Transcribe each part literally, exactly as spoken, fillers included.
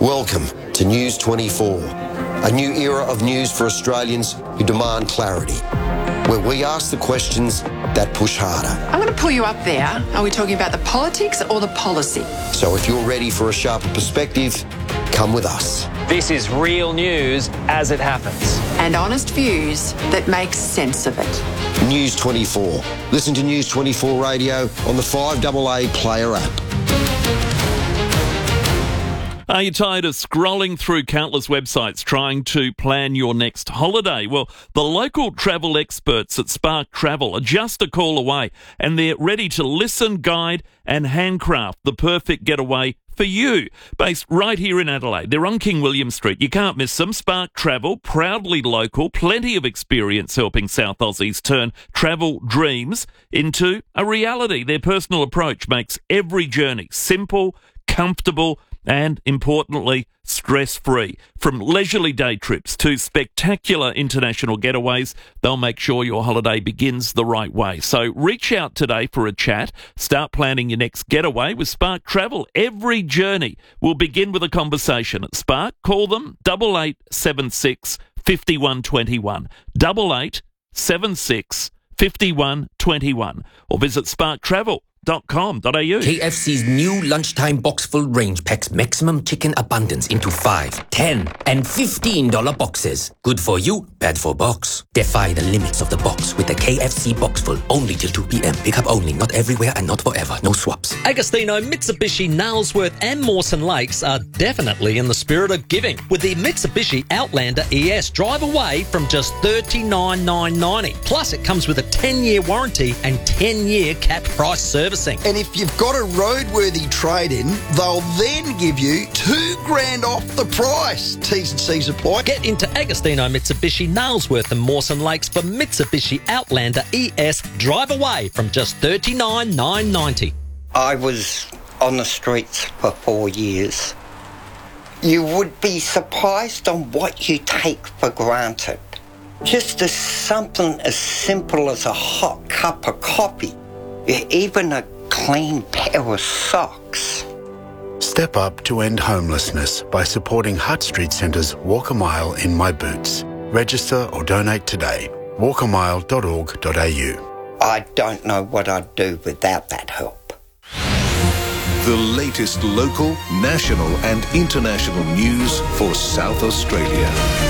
Welcome to News twenty-four, a new era of news for Australians who demand clarity, where we ask the questions that push harder. I'm going to pull you up there. Are we talking about the politics or the policy? So if you're ready for a sharper perspective, come with us. This is real news as it happens. And honest views that make sense of it. News twenty-four. Listen to News twenty-four Radio on the five A A Player app. Are you tired of scrolling through countless websites trying to plan your next holiday? Well, the local travel experts at Spark Travel are just a call away, and they're ready to listen, guide and handcraft the perfect getaway for you. Based right here in Adelaide. They're on King William Street. You can't miss them. Spark Travel, proudly local, plenty of experience helping South Aussies turn travel dreams into a reality. Their personal approach makes every journey simple, comfortable and, importantly, stress-free. From leisurely day trips to spectacular international getaways, they'll make sure your holiday begins the right way. So reach out today for a chat. Start planning your next getaway with Spark Travel. Every journey will begin with a conversation. At Spark, call them double eight seven six five one two one, double eight seven six five one two one, or visit spark travel dot com dot a u. K F C's new lunchtime box full range packs maximum chicken abundance into five, ten, and fifteen dollar boxes. Good for you, bad for box. Defy the limits of the box with the K F C box full only till two p.m. Pick up only, not everywhere and not forever. No swaps. Agostino, Mitsubishi, Nailsworth and Mawson Lakes are definitely in the spirit of giving with the Mitsubishi Outlander E S. Drive away from just thirty-nine thousand nine hundred ninety dollars. Plus it comes with a ten-year warranty and ten-year capped price service. And if you've got a roadworthy trade-in, they'll then give you two grand off the price. T's and C's apply. Get into Agostino, Mitsubishi, Nailsworth and Mawson Lakes for Mitsubishi Outlander E S. Drive away from just thirty-nine thousand nine hundred ninety dollars. I was on the streets for four years. You would be surprised on what you take for granted. Just as something as simple as a hot cup of coffee. Even a clean pair of socks. Step up to end homelessness by supporting Hutt Street Centre's Walk a Mile in My Boots. Register or donate today. walk a mile dot org dot a u. I don't know what I'd do without that help. The latest local, national and international news for South Australia.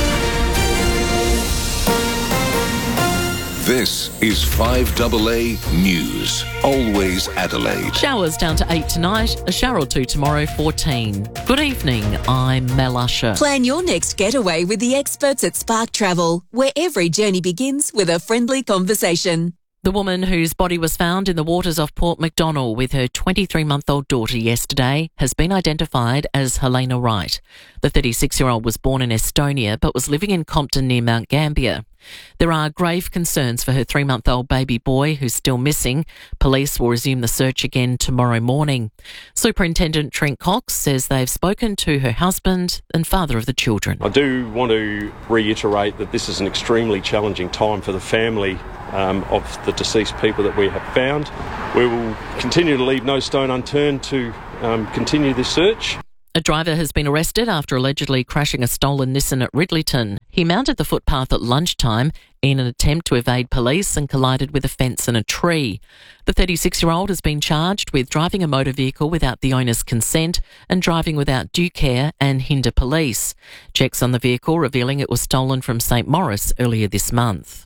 This is five A A News. Always Adelaide. Showers down to eight tonight, a shower or two tomorrow, fourteen. Good evening, I'm Mel Usher. Plan your next getaway with the experts at Spark Travel, where every journey begins with a friendly conversation. The woman whose body was found in the waters off Port Macdonnell with her twenty-three-month-old daughter yesterday has been identified as Helena Wright. The thirty-six-year-old was born in Estonia but was living in Compton near Mount Gambier. There are grave concerns for her three-month-old baby boy who's still missing. Police will resume the search again tomorrow morning. Superintendent Trent Cox says they've spoken to her husband and father of the children. I do want to reiterate that this is an extremely challenging time for the family um, of the deceased people that we have found. We will continue to leave no stone unturned to um, continue this search. A driver has been arrested after allegedly crashing a stolen Nissan at Ridleyton. He mounted the footpath at lunchtime in an attempt to evade police and collided with a fence and a tree. The thirty-six-year-old has been charged with driving a motor vehicle without the owner's consent and driving without due care and hinder police. Checks on the vehicle revealing it was stolen from St Maurice earlier this month.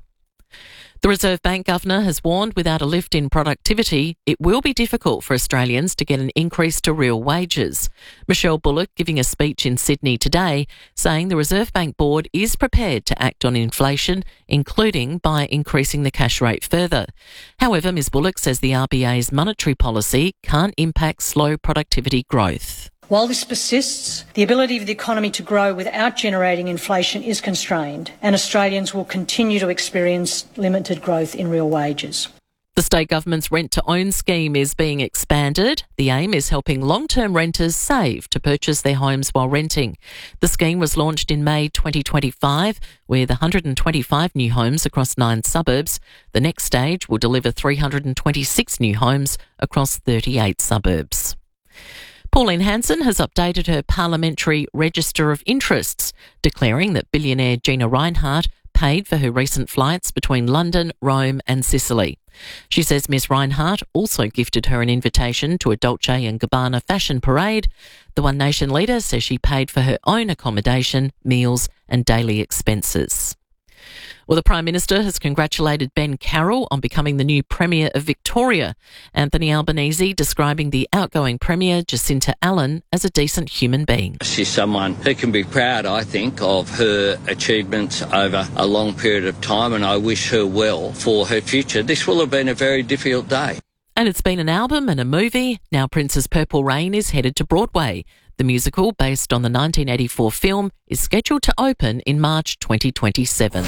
The Reserve Bank Governor has warned without a lift in productivity, it will be difficult for Australians to get an increase to real wages. Michelle Bullock giving a speech in Sydney today saying the Reserve Bank Board is prepared to act on inflation, including by increasing the cash rate further. However, Ms Bullock says the R B A's monetary policy can't impact slow productivity growth. While this persists, the ability of the economy to grow without generating inflation is constrained, and Australians will continue to experience limited growth in real wages. The state government's rent-to-own scheme is being expanded. The aim is helping long-term renters save to purchase their homes while renting. The scheme was launched in May twenty twenty-five with one hundred twenty-five new homes across nine suburbs. The next stage will deliver three hundred twenty-six new homes across thirty-eight suburbs. Pauline Hanson has updated her parliamentary register of interests, declaring that billionaire Gina Rinehart paid for her recent flights between London, Rome and Sicily. She says Miss Rinehart also gifted her an invitation to a Dolce and Gabbana fashion parade. The One Nation leader says she paid for her own accommodation, meals and daily expenses. Well, the Prime Minister has congratulated Ben Carroll on becoming the new Premier of Victoria. Anthony Albanese describing the outgoing Premier, Jacinta Allen, as a decent human being. She's someone who can be proud, I think, of her achievements over a long period of time, and I wish her well for her future. This will have been a very difficult day. And it's been an album and a movie. Now Prince's Purple Rain is headed to Broadway. The musical, based on the nineteen eighty-four film, is scheduled to open in March twenty twenty-seven.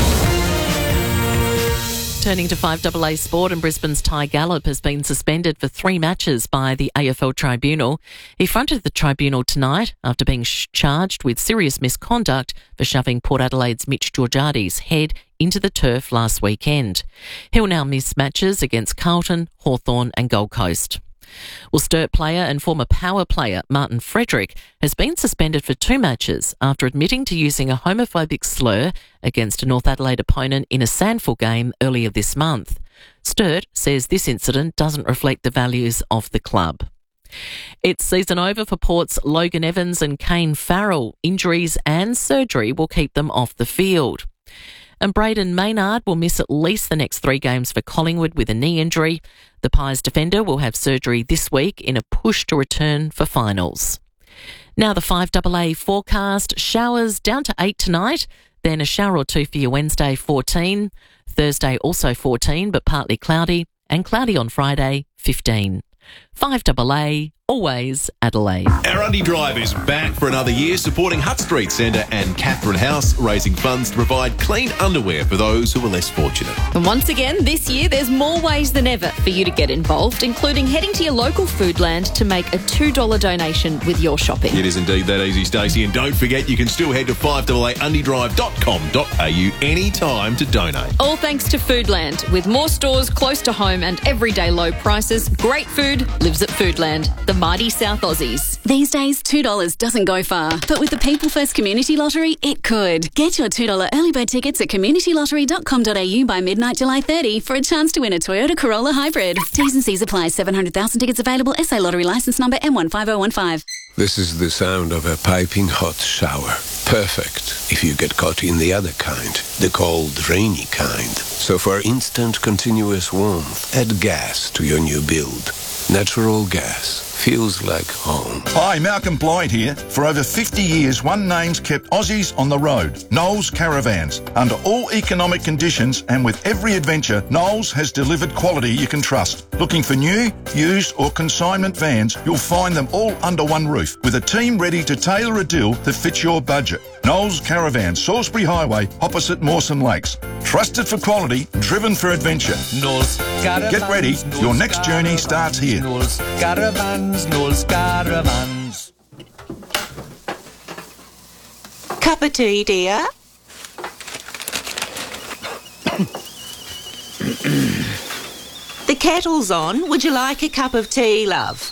Turning to five A A Sport, and Brisbane's Ty Gallop has been suspended for three matches by the A F L Tribunal. He fronted the tribunal tonight after being sh- charged with serious misconduct for shoving Port Adelaide's Mitch Georgiades' head into the turf last weekend. He'll now miss matches against Carlton, Hawthorn and Gold Coast. Well, Sturt player and former Power player Martin Frederick has been suspended for two matches after admitting to using a homophobic slur against a North Adelaide opponent in a Sandful game earlier this month. Sturt says this incident doesn't reflect the values of the club. It's season over for Port's Logan Evans and Kane Farrell. Injuries and surgery will keep them off the field. And Braden Maynard will miss at least the next three games for Collingwood with a knee injury. The Pies defender will have surgery this week in a push to return for finals. Now the five A A forecast. Showers down to eight tonight, then a shower or two for your Wednesday, fourteen. Thursday also fourteen, but partly cloudy, and cloudy on Friday, fifteen. five A A, always Adelaide. Our Undy Drive is back for another year, supporting Hutt Street Centre and Catherine House, raising funds to provide clean underwear for those who are less fortunate. And once again, this year, there's more ways than ever for you to get involved, including heading to your local Foodland to make a two dollars donation with your shopping. It is indeed that easy, Stacey. And don't forget, you can still head to five A A undy drive dot com dot a u anytime to donate. All thanks to Foodland. With more stores close to home and everyday low prices, great food lives at Foodland. The mighty South Aussies. These days, two dollars doesn't go far, but with the People First Community Lottery, it could. Get your two dollars early bird tickets at community lottery dot com dot a u by midnight July thirtieth for a chance to win a Toyota Corolla Hybrid. T's and C's apply. seven hundred thousand tickets available. S A Lottery licence number M one five zero one five. This is the sound of a piping hot shower. Perfect if you get caught in the other kind, the cold, rainy kind. So for instant, continuous warmth, add gas to your new build. Natural gas feels like home. Hi, Malcolm Blyde here. For over fifty years, One Name's kept Aussies on the road. Knowles Caravans. Under all economic conditions and with every adventure, Knowles has delivered quality you can trust. Looking for new, used or consignment vans, you'll find them all under one roof with a team ready to tailor a deal that fits your budget. Knowles Caravans, Salisbury Highway, opposite Mawson Lakes. Trusted for quality, driven for adventure. Knowles Caravans. Get ready, Knowles your next journey starts here. Knowles Caravans, Knowles Caravans. Cup of tea, dear? The kettle's on. Would you like a cup of tea, love?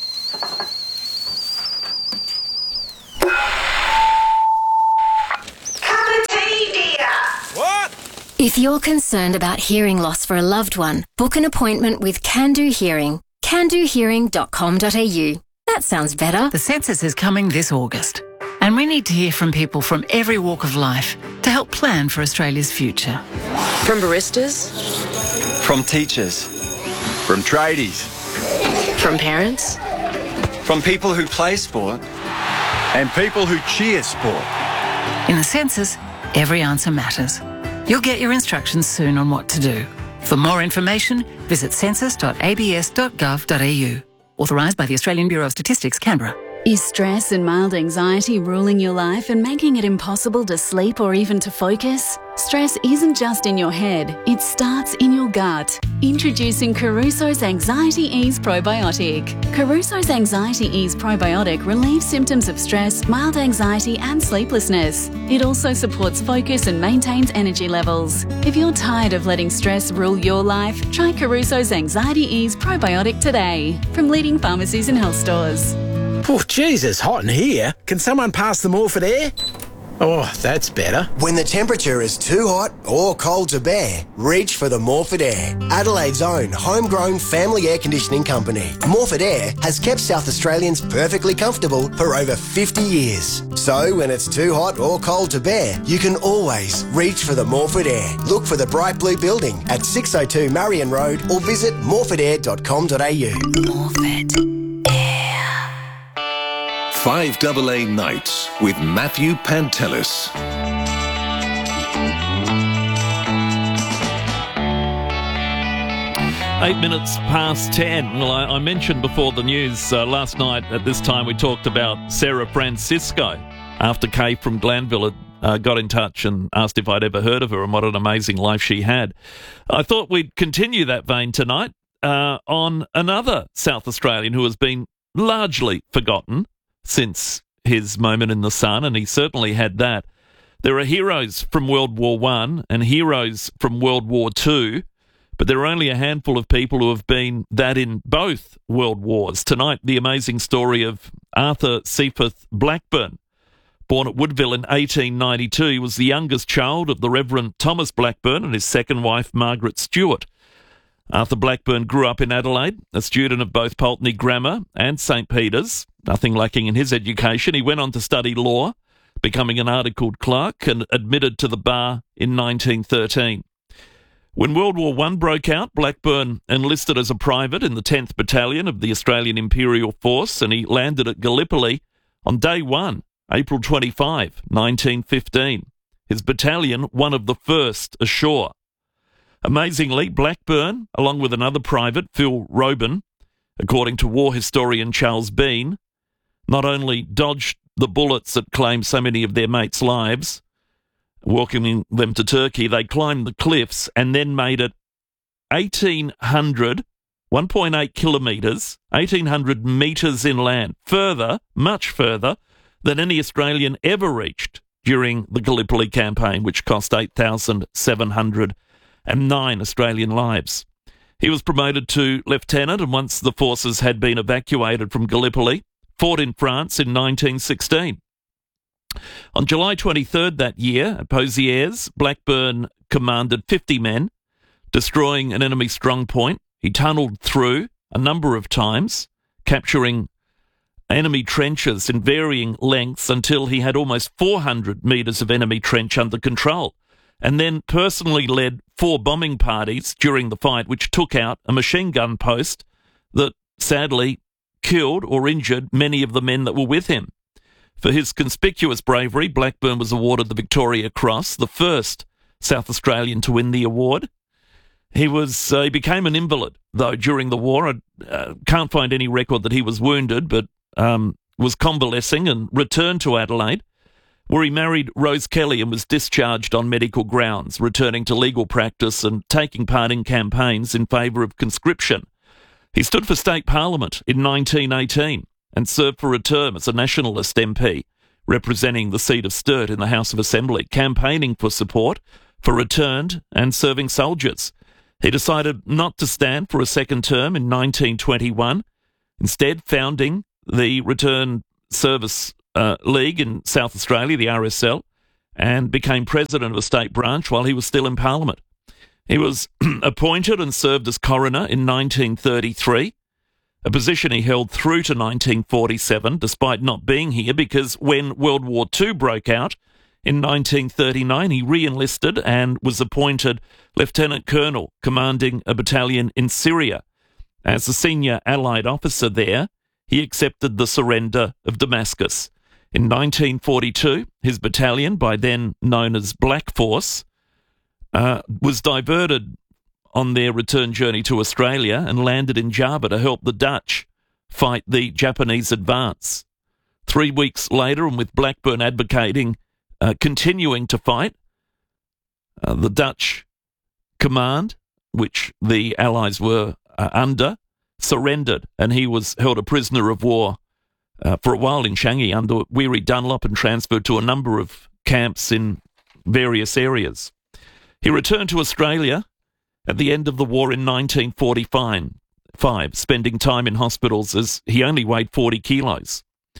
If you're concerned about hearing loss for a loved one, book an appointment with Can Do Hearing. can do hearing dot com dot a u. That sounds better. The census is coming this August, and we need to hear from people from every walk of life to help plan for Australia's future. From baristas, from teachers, from tradies, from parents, from people who play sport, and people who cheer sport. In the census, every answer matters. You'll get your instructions soon on what to do. For more information, visit census dot a b s dot gov dot a u. Authorised by the Australian Bureau of Statistics, Canberra. Is stress and mild anxiety ruling your life and making it impossible to sleep or even to focus? Stress isn't just in your head, it starts in your gut. Introducing Caruso's Anxiety Ease Probiotic. Caruso's Anxiety Ease Probiotic relieves symptoms of stress, mild anxiety and sleeplessness. It also supports focus and maintains energy levels. If you're tired of letting stress rule your life, try Caruso's Anxiety Ease Probiotic today from leading pharmacies and health stores. Oh, Jesus, hot in here. Can someone pass the Morford air? Oh, that's better. When the temperature is too hot or cold to bear, reach for the Morford Air, Adelaide's own homegrown family air conditioning company. Morford Air has kept South Australians perfectly comfortable for over fifty years. So when it's too hot or cold to bear, you can always reach for the Morford Air. Look for the bright blue building at six oh two Marion Road or visit morford air dot com dot a u. Morford. five double A Nights with Matthew Pantelis. Eight minutes past ten. Well, I, I mentioned before the news uh, last night at this time we talked about Sarah Francisco after Kay from Glanville had uh, got in touch and asked if I'd ever heard of her and what an amazing life she had. I thought we'd continue that vein tonight uh, on another South Australian who has been largely forgotten since his moment in the sun, and he certainly had that. There are heroes from World War One and heroes from World War Two, but there are only a handful of people who have been that in both world wars. Tonight, the amazing story of Arthur Cephas Blackburn. Born at Woodville in eighteen ninety-two, he was the youngest child of the Reverend Thomas Blackburn and his second wife, Margaret Stewart. Arthur Blackburn grew up in Adelaide, a student of both Pulteney Grammar and St Peter's. Nothing lacking in his education, he went on to study law, becoming an articled clerk and admitted to the bar in nineteen thirteen. When World War One broke out, Blackburn enlisted as a private in the tenth Battalion of the Australian Imperial Force, and he landed at Gallipoli on day one, April twenty-fifth, nineteen fifteen. His battalion, one of the first ashore. Amazingly, Blackburn, along with another private, Phil Robin, according to war historian Charles Bean, not only dodged the bullets that claimed so many of their mates' lives, welcoming them to Turkey, they climbed the cliffs and then made it eighteen hundred, one point eight kilometres, eighteen hundred metres inland, further, much further, than any Australian ever reached during the Gallipoli campaign, which cost eight thousand seven hundred nine Australian lives. He was promoted to lieutenant, and once the forces had been evacuated from Gallipoli, fought in France in nineteen sixteen. On July twenty-third that year, at Pozières, Blackburn commanded fifty men, destroying an enemy strong point. He tunnelled through a number of times, capturing enemy trenches in varying lengths until he had almost four hundred metres of enemy trench under control, and then personally led four bombing parties during the fight, which took out a machine gun post that sadly killed or injured many of the men that were with him. For his conspicuous bravery, Blackburn was awarded the Victoria Cross, the first South Australian to win the award. He was uh, he became an invalid, though, during the war. I uh, can't find any record that he was wounded, but um, was convalescing and returned to Adelaide, where he married Rose Kelly and was discharged on medical grounds, returning to legal practice and taking part in campaigns in favour of conscription. He stood for state parliament in nineteen eighteen and served for a term as a nationalist M P, representing the seat of Sturt in the House of Assembly, campaigning for support for returned and serving soldiers. He decided not to stand for a second term in nineteen twenty-one, instead founding the Return Service uh, League in South Australia, the R S L, and became president of a state branch while he was still in Parliament. He was appointed and served as coroner in nineteen thirty-three, a position he held through to nineteen forty-seven, despite not being here, because when World War Two broke out in nineteen thirty-nine, he re-enlisted and was appointed Lieutenant Colonel, commanding a battalion in Syria. As a senior Allied officer there, he accepted the surrender of Damascus. In nineteen forty-two, his battalion, by then known as Black Force, uh, was diverted on their return journey to Australia and landed in Java to help the Dutch fight the Japanese advance. Three weeks later, and with Blackburn advocating uh, continuing to fight, uh, the Dutch command, which the Allies were uh, under, surrendered, and he was held a prisoner of war uh, for a while in Changi under Weary Dunlop and transferred to a number of camps in various areas. He returned to Australia at the end of the war in nineteen forty-five, spending time in hospitals as he only weighed forty kilos.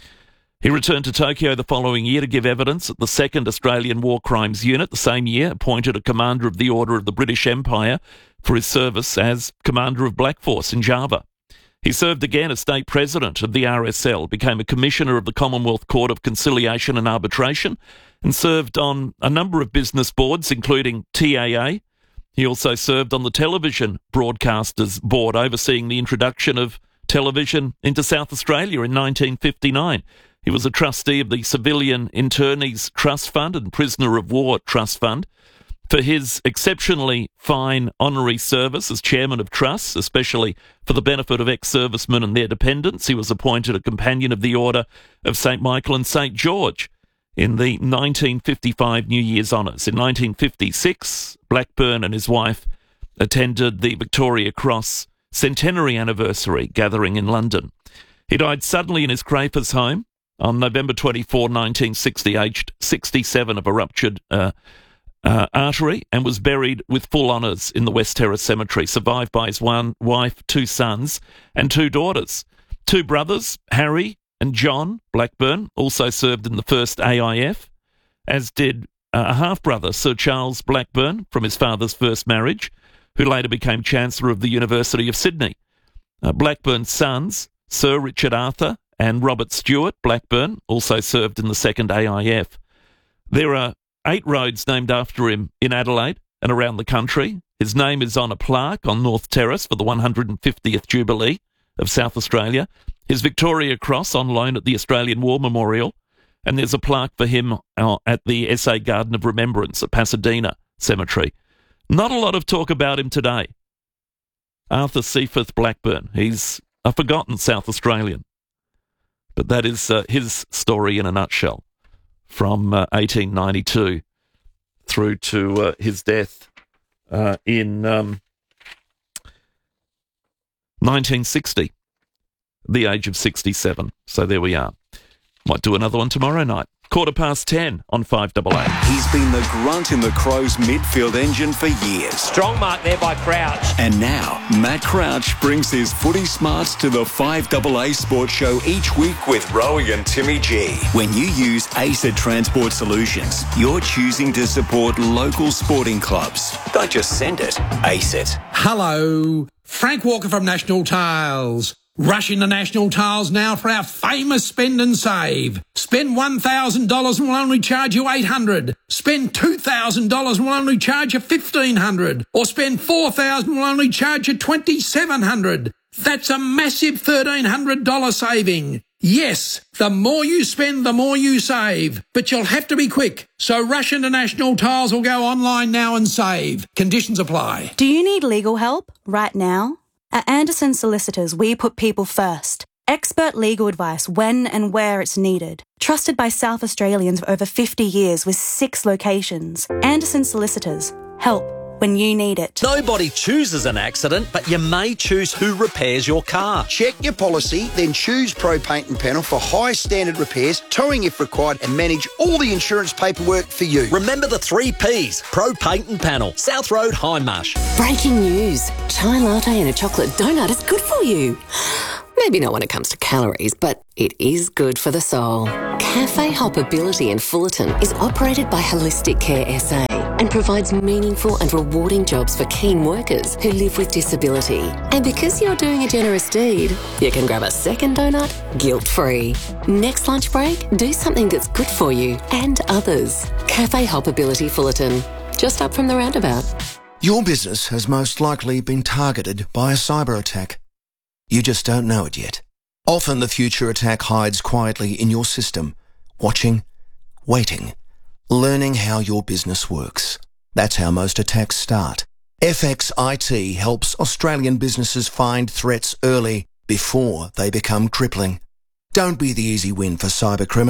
He returned to Tokyo the following year to give evidence at the second Australian War Crimes Unit. The same year, appointed a Commander of the Order of the British Empire for his service as Commander of Black Force in Java. He served again as State President of the R S L, became a Commissioner of the Commonwealth Court of Conciliation and Arbitration, and served on a number of business boards, including T A A. He also served on the Television Broadcasters Board, overseeing the introduction of television into South Australia in nineteen fifty-nine. He was a trustee of the Civilian Internees Trust Fund and Prisoner of War Trust Fund. For his exceptionally fine honorary service as chairman of trusts, especially for the benefit of ex-servicemen and their dependents, he was appointed a Companion of the Order of Saint Michael and Saint George in the nineteen fifty-five New Year's Honours. In nineteen fifty-six, Blackburn and his wife attended the Victoria Cross centenary anniversary gathering in London. He died suddenly in his Crafers home on November twenty-fourth, nineteen sixty, aged sixty-seven, of a ruptured uh, uh, artery, and was buried with full honours in the West Terrace Cemetery, survived by his one wife, two sons and two daughters. Two brothers, Harry and John Blackburn, also served in the first A I F, as did uh, a half-brother, Sir Charles Blackburn, from his father's first marriage, who later became Chancellor of the University of Sydney. Uh, Blackburn's sons, Sir Richard Arthur and Robert Stewart Blackburn, also served in the second A I F. There are eight roads named after him in Adelaide and around the country. His name is on a plaque on North Terrace for the one hundred fiftieth Jubilee of South Australia. His Victoria Cross on loan at the Australian War Memorial, and there's a plaque for him uh, at the S A Garden of Remembrance at Pasadena Cemetery. Not a lot of talk about him today. Arthur Seaforth Blackburn. He's a forgotten South Australian. But that is uh, his story in a nutshell, from uh, eighteen ninety-two through to uh, his death uh, in um, nineteen sixty, the age of sixty-seven. So there we are. Might do another one tomorrow night. Quarter past ten on five double A. He's been the grunt in the Crows midfield engine for years. Strong mark there by Crouch. And now, Matt Crouch brings his footy smarts to the five double A Sports Show each week with Rowie and Timmy G. When you use ACET Transport Solutions, you're choosing to support local sporting clubs. Don't just send it, ACET. Hello, Frank Walker from National Tiles. Rush into National Tiles now for our famous spend and save. Spend one thousand dollars and we'll only charge you eight hundred dollars. Spend two thousand dollars and we'll only charge you fifteen hundred dollars. Or spend four thousand dollars and we'll only charge you twenty-seven hundred dollars. That's a massive thirteen hundred dollars saving. Yes, the more you spend, the more you save. But you'll have to be quick. So rush into National Tiles or go online now and save. Conditions apply. Do you need legal help right now? At Anderson Solicitors, we put people first. Expert legal advice when and where it's needed. Trusted by South Australians for over fifty years with six locations. Anderson Solicitors. Help when you need it. Nobody chooses an accident, but you may choose who repairs your car. Check your policy, then choose Pro Paint and Panel for high standard repairs, towing if required, and manage all the insurance paperwork for you. Remember the three Ps. Pro Paint and Panel. South Road, Hindmarsh. Breaking news. Chai latte and a chocolate donut is good for you. Maybe not when it comes to calories, but it is good for the soul. Cafe Hoppability in Fullerton is operated by Holistic Care S A and provides meaningful and rewarding jobs for keen workers who live with disability. And because you're doing a generous deed, you can grab a second donut guilt-free. Next lunch break, do something that's good for you and others. Cafe Hoppability Fullerton, just up from the roundabout. Your business has most likely been targeted by a cyber attack. You just don't know it yet. Often the future attack hides quietly in your system, watching, waiting, learning how your business works. That's how most attacks start. F X I T helps Australian businesses find threats early, before they become crippling. Don't be the easy win for cyber criminals.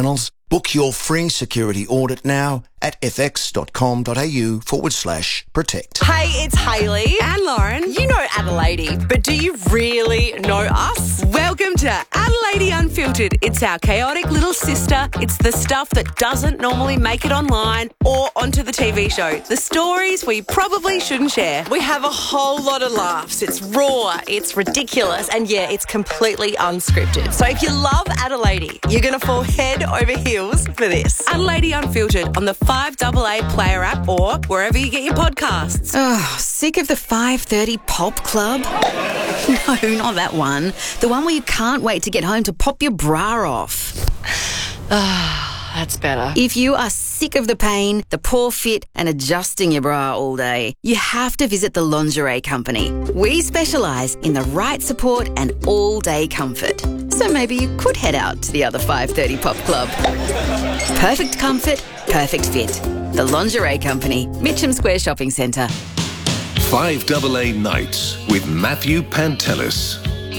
Book your free security audit now at fx.com.au forward slash protect. Hey, it's Hayley and Lauren. You know Adelaide, but do you really know us? Welcome to Adelaide Unfiltered. It's our chaotic little sister. It's the stuff that doesn't normally make it online or onto the T V show. The stories we probably shouldn't share. We have a whole lot of laughs. It's raw, it's ridiculous, and yeah, it's completely unscripted. So if you love Adelaide, you're going to fall head over heels for this. Adelaide Unfiltered on the five double A Player app or wherever you get your podcasts. Oh, sick of the five thirty Pop Club? No, not that one. The one where you can't wait to get home to pop your bra off. Ah, that's better. If you are sick of the pain, the poor fit and adjusting your bra all day, you have to visit the Lingerie Company. We specialise in the right support and all-day comfort. So maybe you could head out to the other five thirty Pop Club. Perfect comfort, perfect fit. The Lingerie Company, Mitcham Square Shopping Centre. five double A Nights with Matthew Pantelis.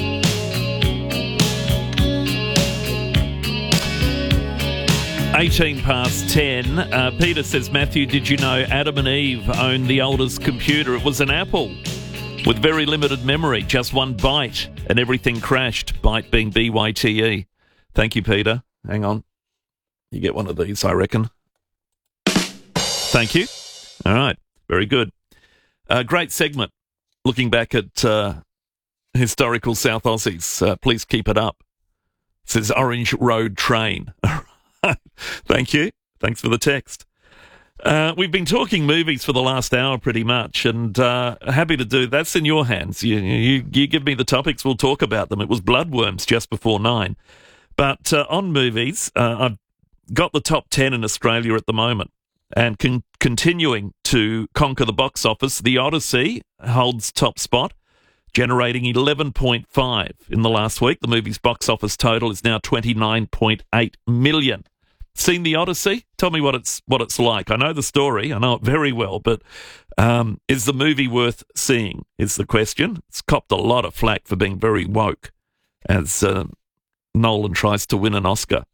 eighteen past ten. Uh, Peter says, Matthew, did you know Adam and Eve owned the oldest computer? It was an Apple with very limited memory, just one byte, and everything crashed, byte being B Y T E. Thank you, Peter. Hang on. You get one of these, I reckon. Thank you. All right. Very good. Uh, great segment. Looking back at uh, historical South Aussies. Uh, please keep it up. It says Orange Road Train. Thank you. Thanks for the text. Uh, we've been talking movies for the last hour pretty much, and uh, happy to do that's in your hands. You, you you give me the topics, we'll talk about them. It was Bloodworms just before nine. But uh, on movies, uh, I've got the top ten in Australia at the moment, and con- continuing to conquer the box office. The Odyssey holds top spot, generating eleven point five in the last week. The movie's box office total is now twenty-nine point eight million. Seen The Odyssey? Tell me what it's what it's like. I know the story. I know it very well, but um, is the movie worth seeing is the question. It's copped a lot of flack for being very woke as uh, Nolan tries to win an Oscar.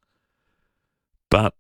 But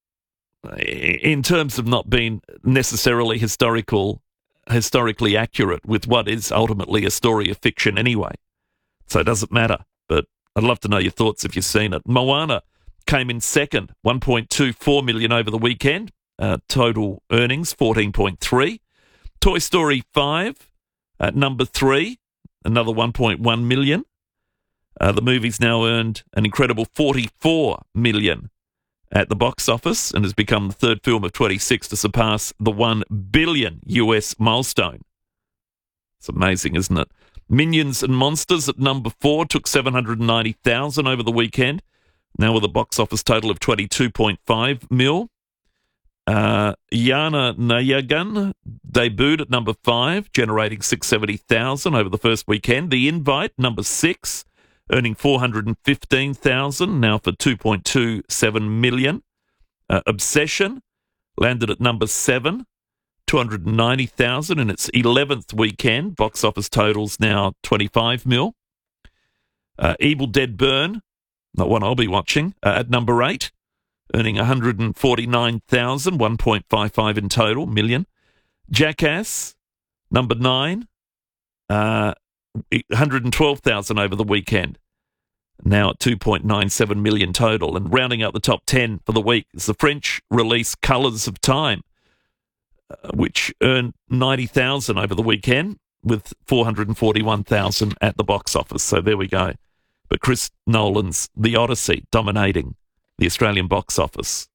in terms of not being necessarily historical, historically accurate with what is ultimately a story of fiction anyway. So it doesn't matter. But I'd love to know your thoughts if you've seen it. Moana came in second, one point two four million over the weekend. Uh, total earnings, fourteen point three. Toy Story five at number three, another one point one million. Uh, the movie's now earned an incredible forty-four million at the box office and has become the third film of twenty-six to surpass the one billion U S milestone. It's amazing, isn't it? Minions and Monsters at number four took seven hundred ninety thousand over the weekend. Now with a box office total of twenty-two point five mil. Uh, Yana Nayagan debuted at number five, generating six hundred seventy thousand over the first weekend. The Invite, number six, earning four hundred fifteen thousand, now for two point two seven million. Uh, Obsession landed at number seven, two hundred ninety thousand in its eleventh weekend. Box office totals now twenty-five mil. Uh, Evil Dead Burn, not one I'll be watching, uh, at number eight, earning one hundred forty-nine thousand, one point five five in total, million. Jackass, number nine, uh, one hundred twelve thousand over the weekend, now at two point nine seven million total. And rounding out the top ten for the week is the French release Colours of Time, uh, which earned ninety thousand over the weekend with four hundred forty-one thousand at the box office. So there we go. But Chris Nolan's The Odyssey dominating the Australian box office.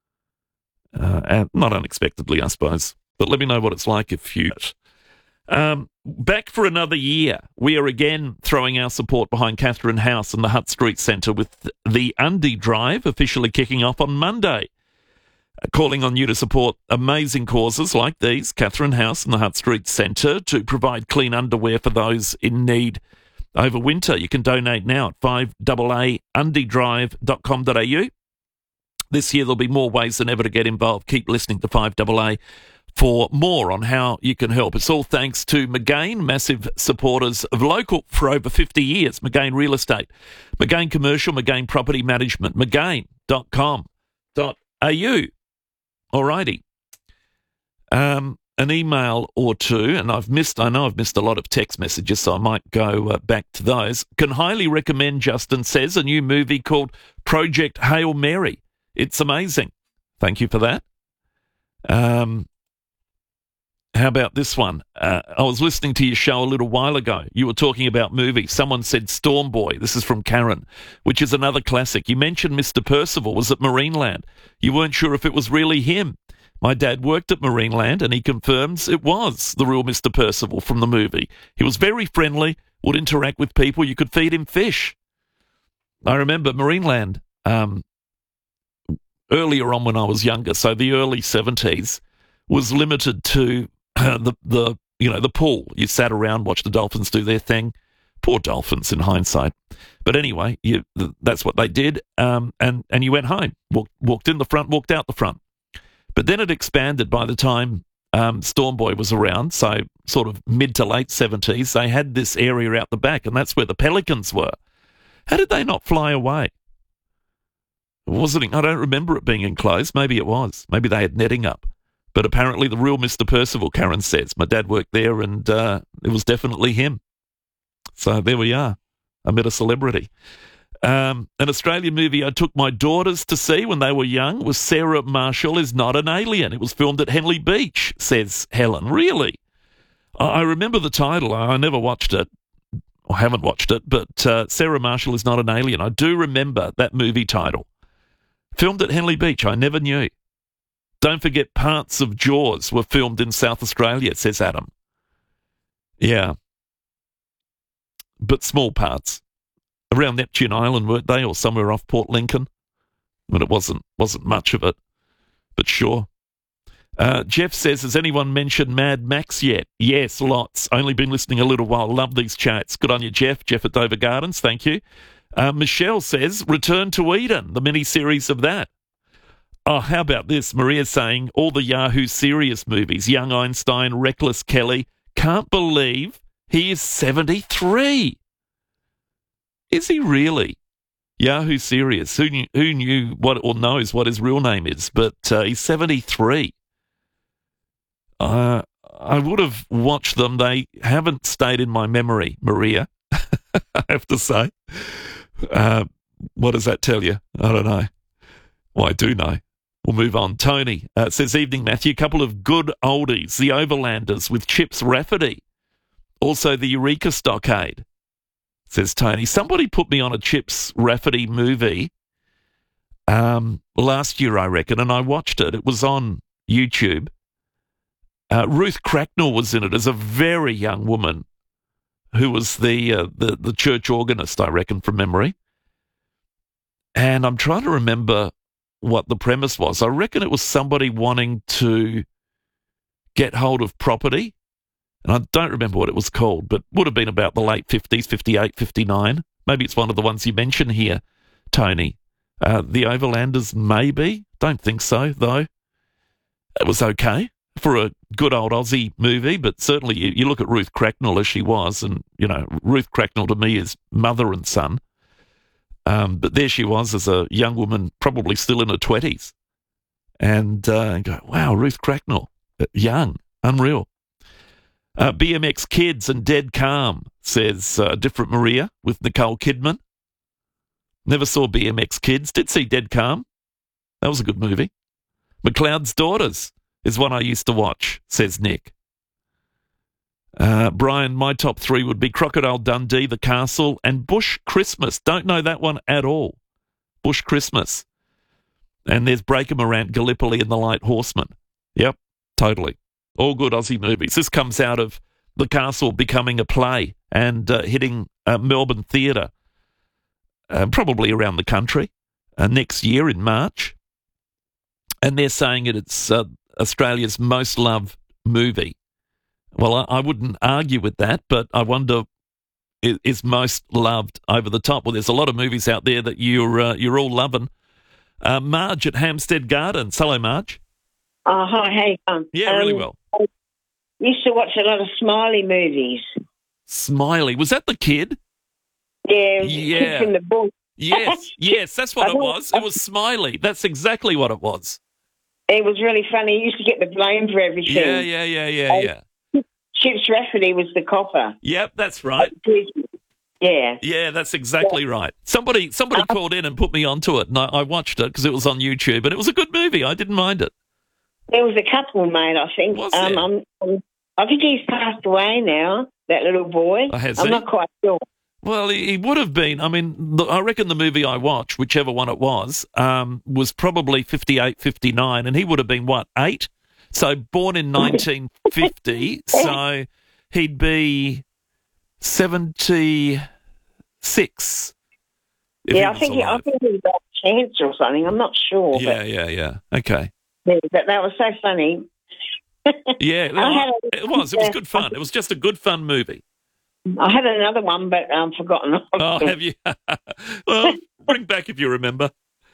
Uh, and not unexpectedly, I suppose. But let me know what it's like if you... Um, back for another year. We are again throwing our support behind Catherine House and the Hutt Street Centre with the Undie Drive officially kicking off on Monday. Uh, calling on you to support amazing causes like these, Catherine House and the Hutt Street Centre, to provide clean underwear for those in need over winter. You can donate now at five A A undie drive dot com dot a u. This year there'll be more ways than ever to get involved. Keep listening to five A A for more on how you can help. It's all thanks to McGain, massive supporters of local for over fifty years. McGain Real Estate, McGain Commercial, McGain Property Management, McGain dot com dot a u. Alrighty. Um, an email or two, and I've missed, I know I've missed a lot of text messages, so I might go uh, back to those. Can highly recommend, Justin says, a new movie called Project Hail Mary. It's amazing. Thank you for that. Um, how about this one? Uh, I was listening to your show a little while ago. You were talking about movies. Someone said Storm Boy. This is from Karen, which is another classic. You mentioned Mister Percival was at Marineland. You weren't sure if it was really him. My dad worked at Marineland, and he confirms it was the real Mister Percival from the movie. He was very friendly, would interact with people. You could feed him fish. I remember Marineland um, earlier on when I was younger, so the early seventies, was limited to uh, the, the, you know, the pool. You sat around, watched the dolphins do their thing. Poor dolphins in hindsight. But anyway, you, that's what they did, um, and, and you went home, walked, walked in the front, walked out the front. But then it expanded by the time um, Storm Boy was around, so sort of mid to late seventies. They had this area out the back, and that's where the pelicans were. How did they not fly away? Wasn't it, I don't remember it being enclosed. Maybe it was. Maybe they had netting up. But apparently the real Mister Percival, Karen says. My dad worked there, and uh, it was definitely him. So there we are. I met a celebrity. Um, an Australian movie I took my daughters to see when they were young was Sarah Marshall is Not an Alien. It was filmed at Henley Beach, says Helen. Really? I, I remember the title. I, I never watched it. I haven't watched it, but uh, Sarah Marshall is Not an Alien. I do remember that movie title. Filmed at Henley Beach. I never knew. Don't forget parts of Jaws were filmed in South Australia, says Adam. Yeah. But small parts. Around Neptune Island, weren't they, or somewhere off Port Lincoln? But it wasn't wasn't much of it, but sure. Uh, Jeff says, has anyone mentioned Mad Max yet? Yes, lots. Only been listening a little while. Love these chats. Good on you, Jeff. Jeff at Dover Gardens, thank you. Uh, Michelle says, Return to Eden, the mini-series of that. Oh, how about this? Maria's saying, all the Yahoo serious movies, Young Einstein, Reckless Kelly. Can't believe he is seventy-three. Is he really? Yahoo Serious. Who knew, who knew what or knows what his real name is? But uh, he's seventy-three. Uh, I would have watched them. They haven't stayed in my memory, Maria, I have to say. Uh, what does that tell you? I don't know. Well, I do know. We'll move on. Tony uh, says, evening, Matthew. Couple of good oldies. The Overlanders with Chips Rafferty. Also the Eureka Stockade. Says Tony, somebody put me on a Chips Rafferty movie um, last year, I reckon, and I watched it. It was on YouTube. Uh, Ruth Cracknell was in it as a very young woman who was the, uh, the the church organist, I reckon, from memory. And I'm trying to remember what the premise was. I reckon it was somebody wanting to get hold of property. And I don't remember what it was called, but would have been about the late fifties, fifty-eight, fifty-nine. Maybe it's one of the ones you mentioned here, Tony. Uh, the Overlanders, maybe. Don't think so, though. It was okay for a good old Aussie movie, but certainly you, you look at Ruth Cracknell as she was, and, you know, Ruth Cracknell to me is mother and son. Um, but there she was as a young woman, probably still in her twenties. And uh, go, wow, Ruth Cracknell, young, unreal. Uh, B M X Kids and Dead Calm, says uh, Different Maria with Nicole Kidman. Never saw B M X Kids. Did see Dead Calm. That was a good movie. McLeod's Daughters is one I used to watch, says Nick. Uh, Brian, my top three would be Crocodile Dundee, The Castle, and Bush Christmas. Don't know that one at all. Bush Christmas. And there's Breaker Morant, Gallipoli, and The Light Horseman. Yep, totally. All good Aussie movies. This comes out of The Castle becoming a play and uh, hitting uh, Melbourne Theatre, uh, probably around the country, uh, next year in March. And they're saying it, it's uh, Australia's most loved movie. Well, I, I wouldn't argue with that, but I wonder, is, is most loved over the top? Well, there's a lot of movies out there that you're, uh, you're all loving. Uh, Marge at Hampstead Gardens. Hello, Marge. Oh, hi, how you going? Yeah, really um, well. I used to watch a lot of Smiley movies. Smiley. Was that the kid? Yeah, it was Yeah. Kids in the Bush. Yes, yes, that's what it was. It was Smiley. That's exactly what it was. It was really funny. He used to get the blame for everything. Yeah, yeah, yeah, yeah, yeah. Chips Rafferty was the copper. Yep, that's right. Yeah. Yeah, that's exactly yeah. right. Somebody somebody uh, called in and put me onto it, and I, I watched it because it was on YouTube, and it was a good movie. I didn't mind it. There was a couple made, I think. Was um, there? I'm, I'm, I think he's passed away now, that little boy. Oh, has I'm he? not quite sure. Well, he, he would have been. I mean, the, I reckon the movie I watched, whichever one it was, um, was probably fifty-eight, fifty-nine, and he would have been, what, eight? So born in nineteen fifty, so he'd be seventy-six. Yeah, I think, he, I think he was about cancer or something. I'm not sure. Yeah, but, yeah, yeah. Okay. Yeah, that, that was so funny. Yeah, I it was. It was good fun. It was just a good fun movie. I had another one, but I've um, forgotten. Oh, have you? Well, bring back if you remember.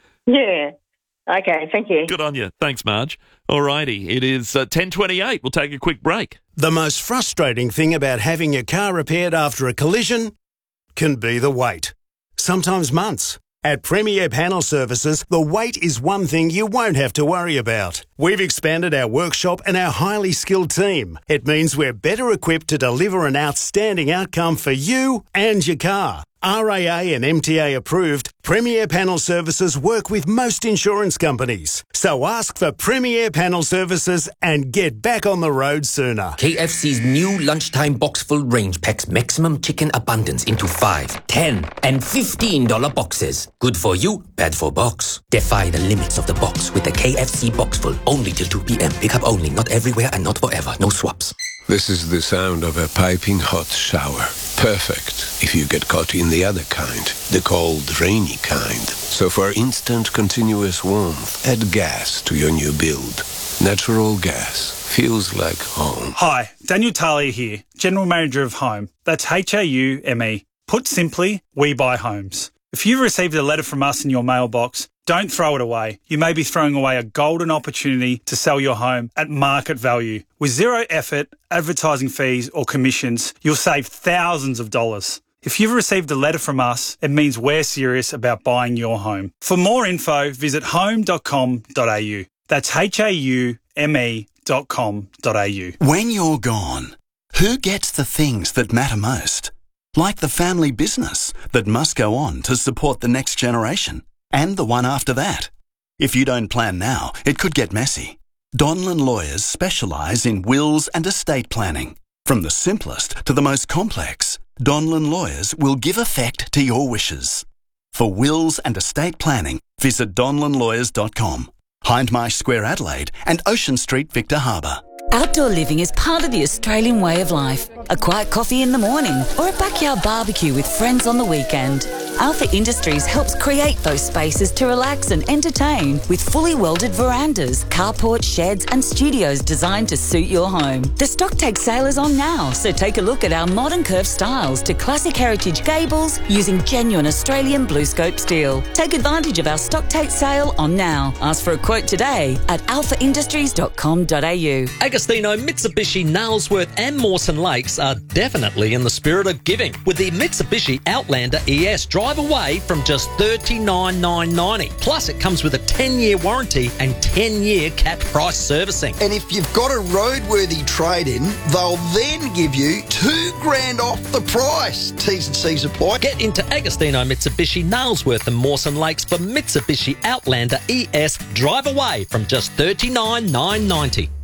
Yeah. Okay, thank you. Good on you. Thanks, Marge. All righty. It is uh, ten twenty-eight. We'll take a quick break. The most frustrating thing about having your car repaired after a collision can be the wait. Sometimes months. At Premier Panel Services, the wait is one thing you won't have to worry about. We've expanded our workshop and our highly skilled team. It means we're better equipped to deliver an outstanding outcome for you and your car. R A A and M T A approved, Premier Panel Services work with most insurance companies. So ask for Premier Panel Services and get back on the road sooner. K F C's new lunchtime box full range packs maximum chicken abundance into five, ten, and fifteen dollar boxes. Good for you, bad for box. Defy the limits of the box with the K F C box full. Only till two p.m. Pick up only, not everywhere and not forever. No swaps. This is the sound of a piping hot shower. Perfect if you get caught in the other kind, the cold, rainy kind. So for instant, continuous warmth, add gas to your new build. Natural gas feels like home. Hi, Daniel Talia here, General Manager of Home. That's H A U M E. Put simply, we buy homes. If you've received a letter from us in your mailbox, don't throw it away. You may be throwing away a golden opportunity to sell your home at market value. With zero effort, advertising fees or commissions, you'll save thousands of dollars. If you've received a letter from us, it means we're serious about buying your home. For more info, visit home dot com dot a u. That's H A U M E dot com dot a u. When you're gone, who gets the things that matter most? Like the family business that must go on to support the next generation. And the one after that. If you don't plan now, it could get messy. Donlan Lawyers specialise in wills and estate planning. From the simplest to the most complex, Donlan Lawyers will give effect to your wishes. For wills and estate planning, visit donlan lawyers dot com. Hindmarsh Square, Adelaide, and Ocean Street, Victor Harbour. Outdoor living is part of the Australian way of life. A quiet coffee in the morning or a backyard barbecue with friends on the weekend. Alpha Industries helps create those spaces to relax and entertain with fully welded verandas, carports, sheds and studios designed to suit your home. The stock take sale is on now, so take a look at our modern curved styles to classic heritage gables using genuine Australian blue scope steel. Take advantage of our stock take sale on now. Ask for a quote today at alpha industries dot com dot a u. Agostino, Mitsubishi, Nailsworth and Mawson Lakes are definitely in the spirit of giving with the Mitsubishi Outlander E S. Drive away from just thirty-nine thousand nine hundred ninety dollars. Plus, it comes with a ten-year warranty and ten-year capped price servicing. And if you've got a roadworthy trade-in, they'll then give you two grand off the price. T's and C's apply. Get into Agostino, Mitsubishi, Nailsworth and Mawson Lakes for Mitsubishi Outlander E S. Drive away from just thirty-nine thousand nine hundred ninety dollars.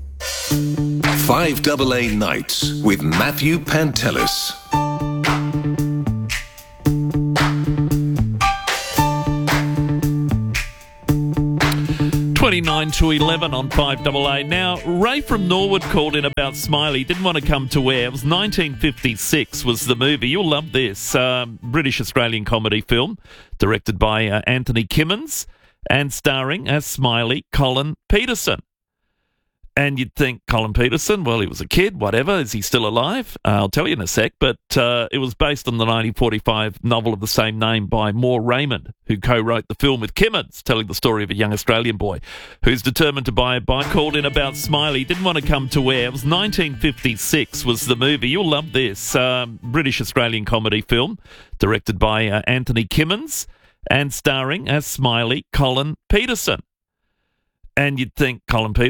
five double A Nights with Matthew Pantelis. twenty-nine to eleven on five double A. Now, Ray from Norwood called in about Smiley. Didn't want to come to air. It was nineteen fifty-six was the movie. You'll love this. Um, British-Australian comedy film directed by uh, Anthony Kimmins and starring as Smiley Colin Peterson. And you'd think Colin Peterson, well, he was a kid, whatever. Is he still alive? Uh, I'll tell you in a sec. But uh, it was based on the nineteen forty-five novel of the same name by Moore Raymond, who co-wrote the film with Kimmins, telling the story of a young Australian boy who's determined to buy a bike. Called in about Smiley. Didn't want to come to air. It was nineteen fifty-six was the movie. You'll love this. Um, British-Australian comedy film directed by uh, Anthony Kimmins and starring as Smiley Colin Peterson. And you'd think Colin Peterson